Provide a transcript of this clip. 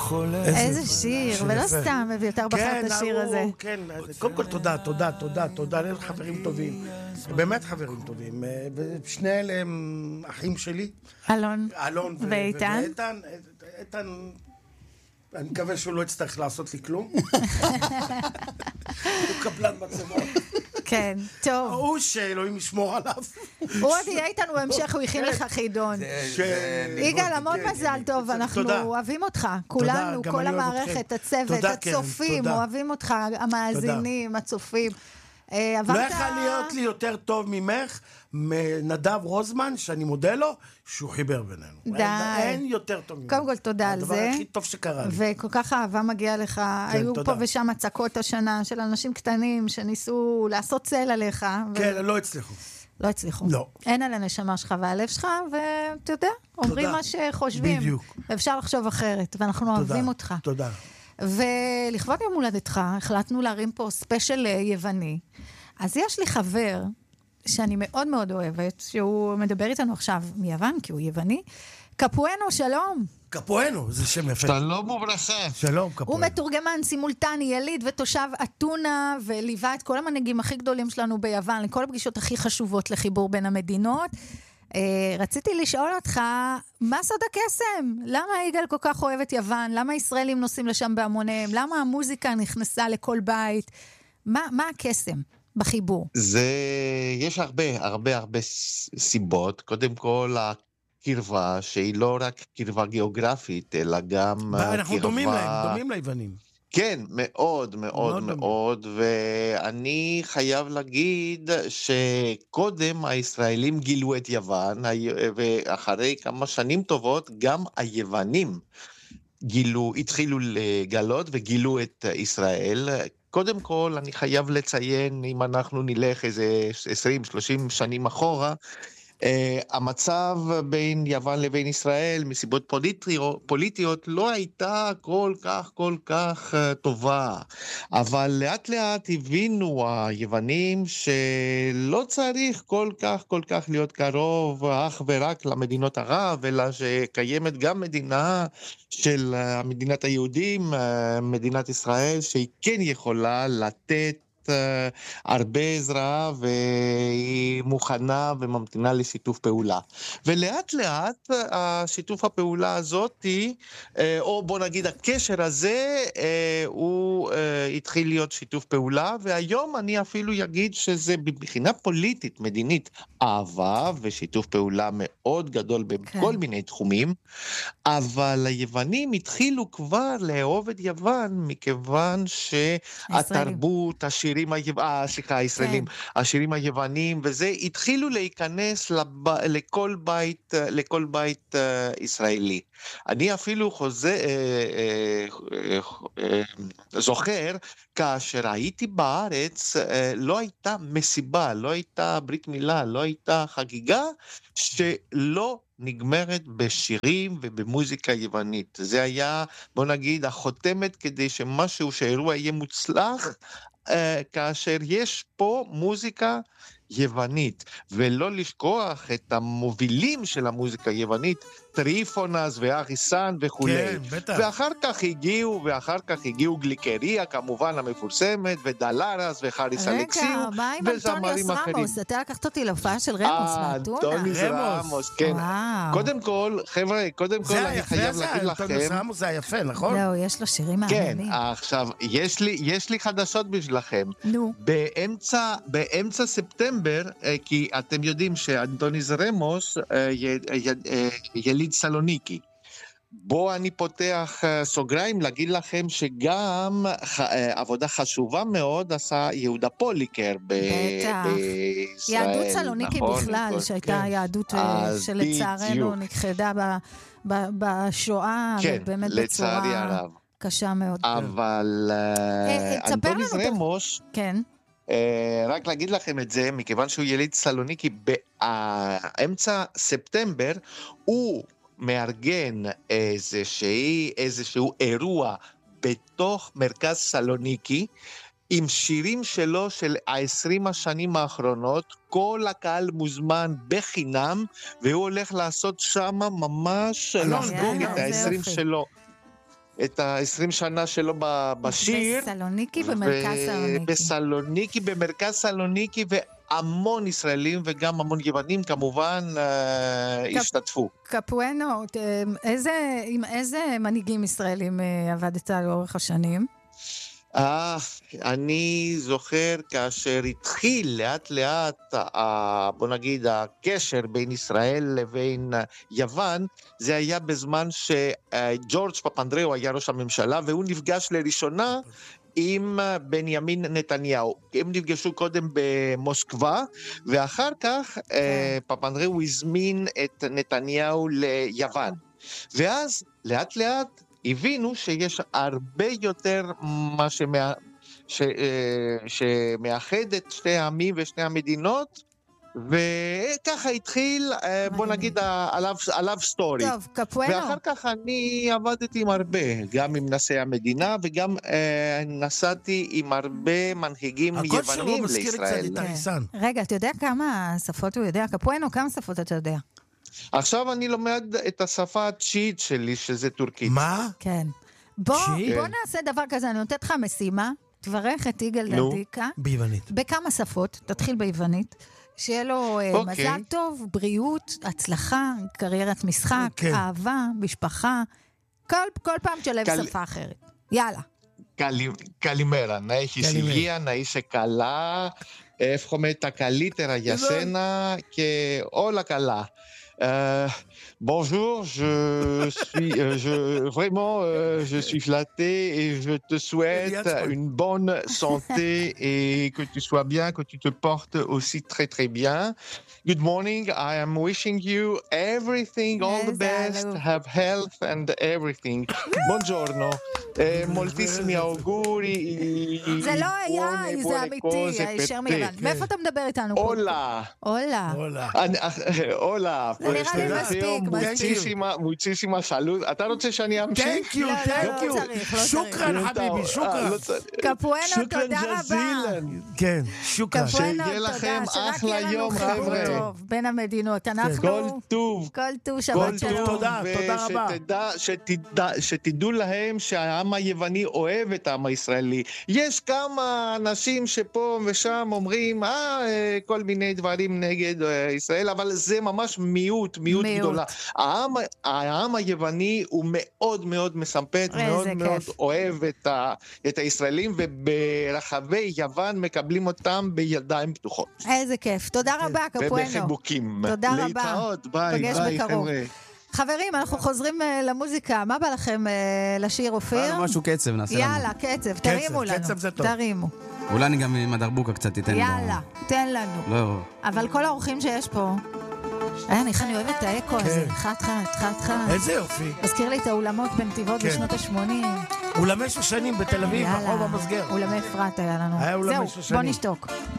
חולה. איזה שיר, ולא סתם אביתר בחר את השיר הזה. כן, קודם כל תודה לחברים טובים, באמת חברים טובים, ושני אלה הם אחים שלי, אלון ואיתן. איתן, אני מקווה שהוא לא יצטרך לעשות לי כלום. הוא קבלן מצבות. כן, טוב. הוא שאלוהים ישמור עליו. הוא עוד יהיה איתנו בהמשך, הוא הכין לך חידון. יגאל, המון מזל טוב, אנחנו אוהבים אותך. כולנו, כל המערכת, הצוות, הצופים, אוהבים אותך, המאזינים, הצופים. לא יכול להיות לי יותר טוב ממך, נדב רוזמן, שאני מודה לו, שהוא חיבר בינינו. אין יותר טוב ממך. קודם כל תודה על זה. הדבר הכי טוב שקרה לי. וכל כך אהבה מגיעה לך. היו פה ושם הצקות השנה של אנשים קטנים שניסו לעשות צל עליך. כן, לא הצליחו. לא הצליחו. לא. אין על הנשמה שלך והלב שלך, ואתה יודע, אומרים מה שחושבים. בדיוק. אפשר לחשוב אחרת, ואנחנו אוהבים אותך. תודה. ולכבוד יום הולדתך, החלטנו להרים פה ספיישל יווני. אז יש לי חבר שאני מאוד מאוד אוהבת, שהוא מדבר איתנו עכשיו מיוון, כי הוא יווני. קפואנו, שלום. קפואנו, זה שם יפה. שלום וברכה. שלום, קפואנו. הוא מתורגמן סימולטני, יליד ותושב אתונה, וליווה את כל המנהיגים הכי גדולים שלנו ביוון, לכל הפגישות הכי חשובות לחיבור בין המדינות. רציתי לשאול אותך, מה סוד הקסם? למה יגאל כל כך אוהב את יוון? למה ישראלים נוסעים לשם בהמוניהם? למה המוזיקה נכנסה לכל בית? מה הקסם בחיבור? יש הרבה סיבות. קודם כל, הקרבה, שהיא לא רק קרבה גיאוגרפית, אלא גם קרבה... אנחנו דומים ליוונים. כן, מאוד, מאוד, מאוד, ואני חייב להגיד שקודם הישראלים גילו את יוון, ואחרי כמה שנים טובות גם היוונים התחילו לגלות וגילו את ישראל. קודם כל, אני חייב לציין, אם אנחנו נלך איזה 20-30 שנים אחורה, המצב בין יוון לבין ישראל מסיבות פוליטיות לא הייתה כל כך טובה, אבל לאט לאט הבינו היוונים שלא צריך כל כך להיות קרוב אך ורק למדינות ערב, אלא שקיימת גם מדינה של מדינת היהודים, מדינת ישראל, שהיא כן יכולה לתת הרבה עזרה, והיא מוכנה וממתינה לשיתוף פעולה. ולאט לאט השיתוף הפעולה הזאת, או בוא נגיד הקשר הזה, הוא התחיל להיות שיתוף פעולה, והיום אני אפילו אגיד שזה מבחינה פוליטית, מדינית, אהבה ושיתוף פעולה מאוד גדול בכל מיני תחומים, אבל היוונים התחילו כבר לאהוב את יוון, מכיוון שהתרבות, הישראלים, השירים היוונים, וזה התחילו להיכנס לכל בית ישראלי. אני אפילו זוכר, כאשר הייתי בארץ, לא הייתה מסיבה, לא הייתה ברית מילה, לא הייתה חגיגה, שלא נגמרת בשירים ובמוזיקה יוונית. זה היה, בוא נגיד, החותמת כדי שמשהו, שהאירוע יהיה מוצלח, כאשר יש פה מוזיקה יוונית, ולא לשכוח את המובילים של המוזיקה היוונית, טריפונס ואריסן וכו'. כן, בטח. ואחר כך הגיעו גליקריה, כמובן המפורסמת, ודלרס וחריס אלכסיו, מה עם אנטוניוס רמוס? אתה לקחת אותי להופעה של רמוס באתונה. אנטוניוס רמוס, כן. קודם כל, חבר'ה, אני חייב להגיד לכם... אנטוניוס רמוס זה היפה, נכון? לא, יש לו שירים מעניינים. כן, עכשיו, יש לי חדשות בשבילכם. נו. באמצע ספטמבר, כי אתם יודעים שאנטוניוס רמוס יליד סלוניקי. בוא אני פותח סוגריים להגיד לכם שגם עבודה חשובה מאוד עשה יהודה פוליקר בישראל. יהדות סלוניקי בכלל, שהייתה יהדות שלצערנו נכחדה בשואה, ובאמת בצורה קשה מאוד. אבל אנטוניוס רמוס... כן. רק להגיד לכם את זה, מכיוון שהוא יליד סלוניקי, באמצע ספטמבר הוא מארגן איזשהו אירוע בתוך מרכז סלוניקי, עם שירים שלו של 20 השנים האחרונות, כל הקהל מוזמן בחינם, והוא הולך לעשות שם ממש לחגוג את ה-20 שלו. את ה-20 שנה שלו בשיר. בסלוניקי, במרכז סלוניקי. בסלוניקי, במרכז סלוניקי, והמון ישראלים וגם המון יוונים כמובן השתתפו. קפואנו, עם איזה מנהיגים ישראלים עבדת לאורך השנים? אני זוכר כאשר התחיל לאט לאט, בוא נגיד, הקשר בין ישראל לבין יוון, זה היה בזמן שג'ורג' פפנדראו היה ראש הממשלה, והוא נפגש לראשונה עם בנימין נתניהו. הם נפגשו קודם במוסקבה, ואחר כך פפנדראו הזמין את נתניהו ליוון. ואז לאט לאט הבינו שיש הרבה יותר מה שמאחד את שתי העמים ושתי המדינות, וככה התחיל, בוא נגיד, עליו סטורי. טוב, קפואנו. ואחר כך אני עבדתי עם הרבה, גם עם נשיא המדינה, וגם נסעתי עם הרבה מנהיגים יוונים לישראל. הכל שלו מזכיר קצת את הריסן. רגע, אתה יודע כמה שפות הוא יודע? קפואנו, כמה שפות אתה יודע? עכשיו אני לומד את השפה התשיעית שלי, שזה טורקית. מה? כן. בוא נעשה דבר כזה, אני נותנת לך משימה, תברך את יגאל דדיקה. ביוונית. בכמה שפות, תתחיל ביוונית. שיהיה לו מזל טוב, בריאות, הצלחה, קריירת משחק, אהבה, משפחה. כל פעם שלב שפה אחרת. יאללה. Καλημέρα. Να έχεις υγεία, να είσαι καλά. Εύχομαι τα καλύτερα για σένα και όλα καλά. Bonjour, je suis flatté et je te souhaite une bonne santé et que tu sois bien, que tu te portes aussi très très bien. Good morning, I am wishing you everything, all the best, have health and everything. Buongiorno, moltissimi auguri. זה לא היה, זה אמיתי, הישר מיוון. מאיפה אתה מדבר איתנו? Hola. Hola. Hola. Muchísima salud. אתה רוצה שאני אמשיך? Thank you. שוקרן חביבי, שוקרן. קפואנו, תודה רבה. כן, שוקרן. שיהיה לכם אחלה יום, חבר'ה. בין המדינות. אנחנו... כל טוב, שבת שלום. תודה רבה. שתדעו להם שהעם היווני אוהב את העם הישראלי. יש כמה אנשים שפה ושם אומרים, כל מיני דברים נגד ישראל, אבל זה ממש מיעוט גדולה. העם היווני הוא מאוד מאוד מסמפת, מאוד מאוד אוהב את הישראלים, וברחבי יוון מקבלים אותם בידיים פתוחות. איזה כיף. תודה רבה, קפואנו. ובחיבוקים. תודה רבה. להתראות, ביי, חבר'ה. חברים, אנחנו חוזרים למוזיקה. מה בא לכם לשיר, אופיר? משהו קצב, נעשה לנו. יאללה, קצב, תרימו לנו. קצב זה טוב. תרימו. אולי אני גם עם הדרבוקה קצת תיתן לו. יאללה, תן לנו. לא. אבל כל האורחים שיש פה... איך אני אוהבת את האקו הזה. חת. איזה יופי. מזכיר לי את האולמות בנתיבות בשנות ה-80. אולמי שושנים בתל אביב, בחור במסגר. אולמי אפרת היה לנו. היה אולמי שושנים. זהו, בוא נשתוק.